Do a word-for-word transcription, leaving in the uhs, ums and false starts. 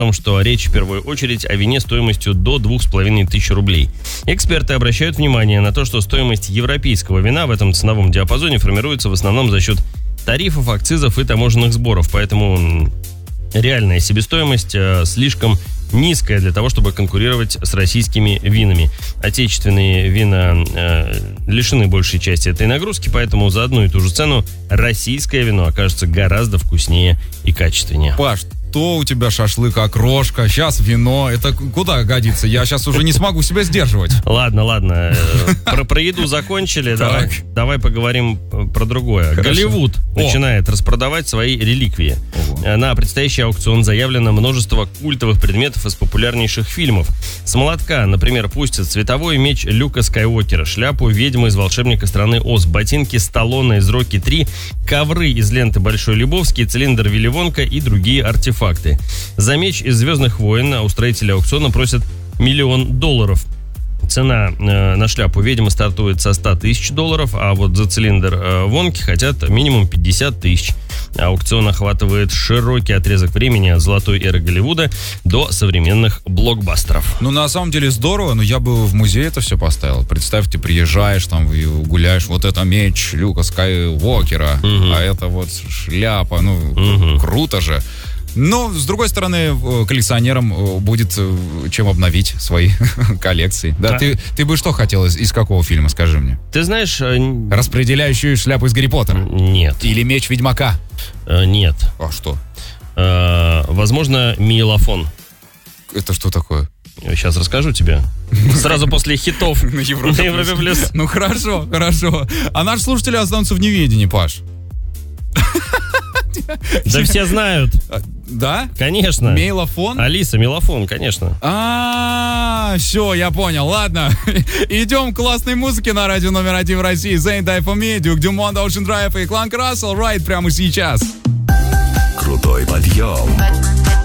том, что речь в первую очередь о вине стоимостью до двух с половиной тысяч рублей. Эксперты обращают внимание на то, что стоимость европейского вина в этом ценовом диапазоне формируется в основном за счет тарифов, акцизов и таможенных сборов, поэтому реальная себестоимость э, слишком низкая для того, чтобы конкурировать с российскими винами. Отечественные вина э, лишены большей части этой нагрузки, поэтому за одну и ту же цену российское вино окажется гораздо вкуснее и качественнее. Паш, то у тебя шашлык, окрошка, сейчас вино. Это куда годится? Я сейчас уже не смогу себя сдерживать. Ладно, ладно. Про, про еду закончили. Давай, давай поговорим про другое. Хорошо. Голливуд О. начинает распродавать свои реликвии. Ого. На предстоящий аукцион заявлено множество культовых предметов из популярнейших фильмов. С молотка, например, пустят световой меч Люка Скайуокера, шляпу ведьмы из «Волшебника страны Оз», ботинки Сталлоне из «Рокки три», ковры из ленты «Большой Лебовский», цилиндр Вилли Вонка и другие артефакты. Факты. За меч из «Звездных войн» устроители аукциона просят миллион долларов. Цена э, на шляпу ведьмы стартует со ста тысяч долларов, а вот за цилиндр э, Вонки хотят минимум пятьдесят тысяч. Аукцион охватывает широкий отрезок времени от золотой эры Голливуда до современных блокбастеров. Ну, на самом деле здорово, но я бы в музей это все поставил. Представь, ты приезжаешь там и гуляешь, вот это меч Люка Скайуокера, угу. а это вот шляпа, ну, угу. круто же. Но, с другой стороны, коллекционерам будет чем обновить свои коллекции. Да, да. Ты, ты бы что хотел из, из какого фильма, скажи мне? Ты знаешь... Распределяющую шляпу из Гарри Поттера? Нет. Или меч Ведьмака? Нет. А что? А, возможно, миелофон. Это что такое? Сейчас расскажу тебе. Сразу после хитов на Европе плюс. Ну хорошо, хорошо. А наши слушатели останутся в неведении, Паш. Да все знают. Да? Конечно. Мейлофон? Алиса, мелофон, конечно. А, все, я понял. Ладно, идем к классной музыке на радио номер один в России. Zayn Die For Me, Duke Dumont, Ocean Drive и Кланк Рассел. Right прямо сейчас. Крутой подъем.